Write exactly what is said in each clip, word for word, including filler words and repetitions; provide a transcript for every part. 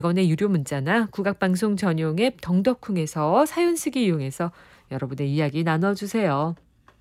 원의 유료 문자나 국악방송 전용 앱 덩덕쿵에서 사연 쓰기 이용해서 여러분의 이야기 나눠주세요.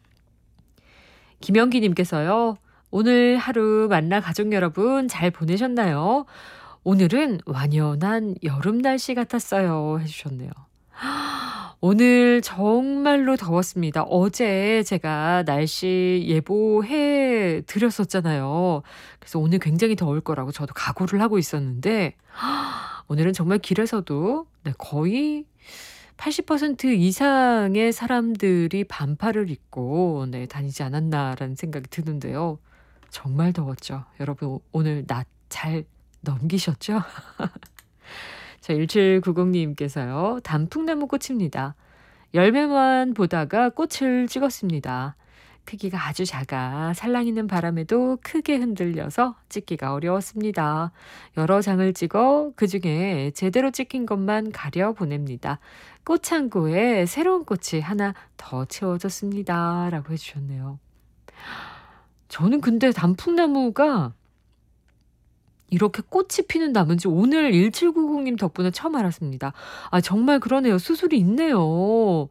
김영기님께서요. 오늘 하루 만나 가족 여러분 잘 보내셨나요? 오늘은 완연한 여름 날씨 같았어요 해주셨네요. 오늘 정말로 더웠습니다. 어제 제가 날씨 예보해 드렸었잖아요. 그래서 오늘 굉장히 더울 거라고 저도 각오를 하고 있었는데 오늘은 정말 길에서도 네, 거의 팔십 퍼센트 이상의 사람들이 반팔을 입고 네, 다니지 않았나라는 생각이 드는데요. 정말 더웠죠. 여러분 오늘 낮 잘 넘기셨죠? 자, 일칠구공님께서요. 단풍나무 꽃입니다. 열매만 보다가 꽃을 찍었습니다. 크기가 아주 작아 살랑이는 바람에도 크게 흔들려서 찍기가 어려웠습니다. 여러 장을 찍어 그중에 제대로 찍힌 것만 가려 보냅니다. 꽃창고에 새로운 꽃이 하나 더 채워졌습니다. 라고 해주셨네요. 저는 근데 단풍나무가 이렇게 꽃이 피는 나무인지 오늘 일칠구공님 덕분에 처음 알았습니다. 아, 정말 그러네요. 수술이 있네요. 어,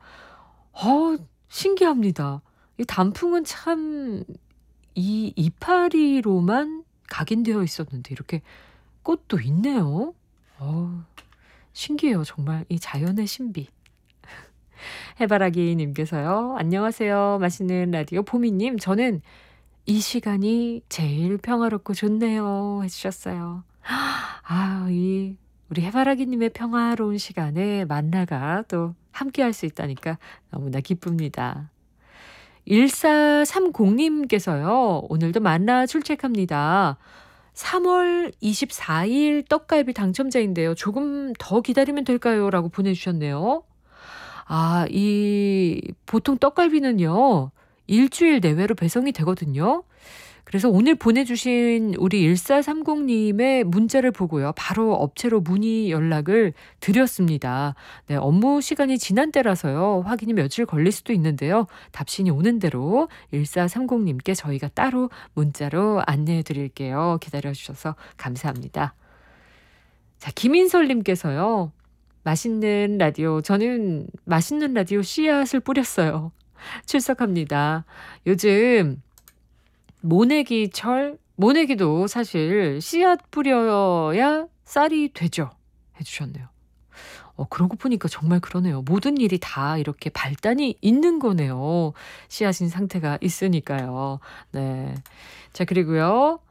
신기합니다. 이 단풍은 참 이 이파리로만 각인되어 있었는데 이렇게 꽃도 있네요. 어, 신기해요. 정말 이 자연의 신비. 해바라기 님께서요. 안녕하세요. 맛있는 라디오 보미님. 저는 이 시간이 제일 평화롭고 좋네요 해주셨어요. 아, 이 우리 해바라기님의 평화로운 시간에 만나가 또 함께할 수 있다니까 너무나 기쁩니다. 일사삼공님께서요. 오늘도 만나 출첵합니다. 삼월 이십사일 떡갈비 당첨자인데요. 조금 더 기다리면 될까요? 라고 보내주셨네요. 아, 이 보통 떡갈비는요. 일주일 내외로 배송이 되거든요. 그래서 오늘 보내주신 우리 일사삼공님의 문자를 보고요. 바로 업체로 문의 연락을 드렸습니다. 네, 업무 시간이 지난 때라서요. 확인이 며칠 걸릴 수도 있는데요. 답신이 오는 대로 일사삼공님께 저희가 따로 문자로 안내해 드릴게요. 기다려주셔서 감사합니다. 자, 김인설님께서요. 맛있는 라디오, 저는 맛있는 라디오 씨앗을 뿌렸어요. 출석합니다. 요즘 모내기철, 모내기도 사실 씨앗 뿌려야 쌀이 되죠. 해주셨네요. 어, 그러고 보니까 정말 그러네요. 모든 일이 다 이렇게 발단이 있는 거네요. 씨앗인 상태가 있으니까요. 네. 자, 그리고요.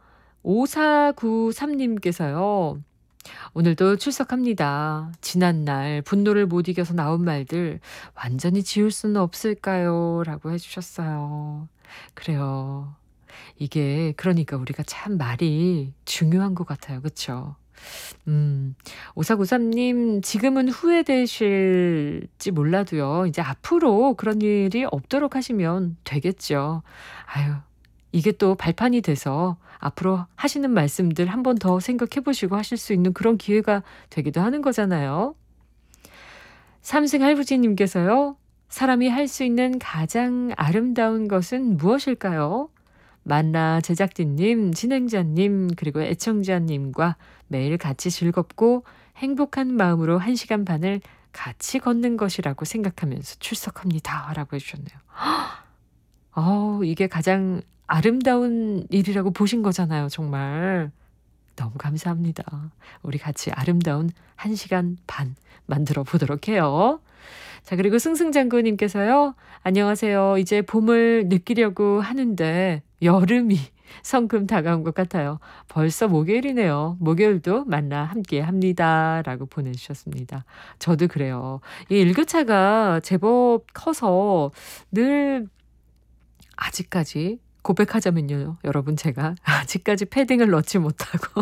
오사구삼님께서요. 오늘도 출석합니다. 지난날 분노를 못 이겨서 나온 말들 완전히 지울 수는 없을까요? 라고 해주셨어요. 그래요. 이게 그러니까 우리가 참 말이 중요한 것 같아요. 그렇죠? 음, 오사구삼님 지금은 후회되실지 몰라도요. 이제 앞으로 그런 일이 없도록 하시면 되겠죠. 아유. 이게 또 발판이 돼서 앞으로 하시는 말씀들 한 번 더 생각해 보시고 하실 수 있는 그런 기회가 되기도 하는 거잖아요. 삼승 할부지님께서요. 사람이 할 수 있는 가장 아름다운 것은 무엇일까요? 만나 제작진님, 진행자님, 그리고 애청자님과 매일 같이 즐겁고 행복한 마음으로 한 시간 반을 같이 걷는 것이라고 생각하면서 출석합니다. 라고 해주셨네요. 어, 이게 가장 아름다운 일이라고 보신 거잖아요. 정말. 너무 감사합니다. 우리 같이 아름다운 한 시간 반 만들어 보도록 해요. 자, 그리고 승승장구님께서요. 안녕하세요. 이제 봄을 느끼려고 하는데 여름이 성큼 다가온 것 같아요. 벌써 목요일이네요. 목요일도 만나 함께 합니다. 라고 보내주셨습니다. 저도 그래요. 이 일교차가 제법 커서 늘 아직까지 고백하자면요. 여러분 제가 아직까지 패딩을 넣지 못하고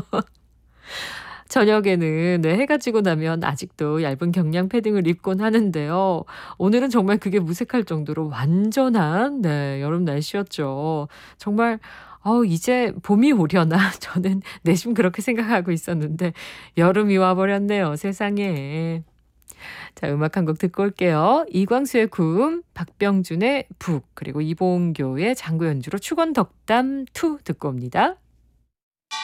저녁에는 네, 해가 지고 나면 아직도 얇은 경량 패딩을 입곤 하는데요. 오늘은 정말 그게 무색할 정도로 완전한 네, 여름 날씨였죠. 정말 어, 이제 봄이 오려나 저는 내심 그렇게 생각하고 있었는데 여름이 와버렸네요. 세상에. 자, 음악 한 곡 듣고 올게요. 이광수의 구음, 박병준의 북, 그리고 이봉교의 장구 연주로 축원 덕담 투 듣고 옵니다.